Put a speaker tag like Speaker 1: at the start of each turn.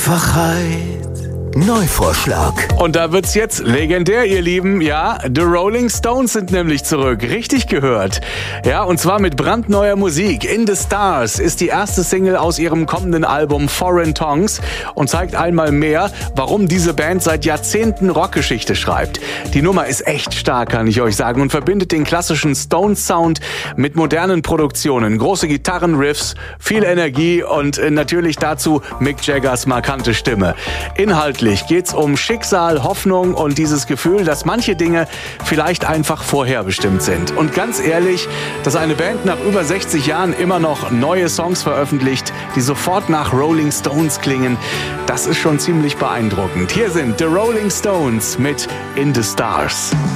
Speaker 1: Einfachheit. Neuvorschlag.
Speaker 2: Und da wird's jetzt legendär, ihr Lieben. Ja, The Rolling Stones sind nämlich zurück. Richtig gehört. Ja, und zwar mit brandneuer Musik. In the Stars ist die erste Single aus ihrem kommenden Album Foreign Tongues und zeigt einmal mehr, warum diese Band seit Jahrzehnten Rockgeschichte schreibt. Die Nummer ist echt stark, kann ich euch sagen, und verbindet den klassischen Stones-Sound mit modernen Produktionen. Große Gitarrenriffs, viel Energie und natürlich dazu Mick Jaggers markante Stimme. Inhaltlich geht's um Schicksal, Hoffnung und dieses Gefühl, dass manche Dinge vielleicht einfach vorherbestimmt sind. Und ganz ehrlich, dass eine Band nach über 60 Jahren immer noch neue Songs veröffentlicht, die sofort nach Rolling Stones klingen, das ist schon ziemlich beeindruckend. Hier sind The Rolling Stones mit In the Stars.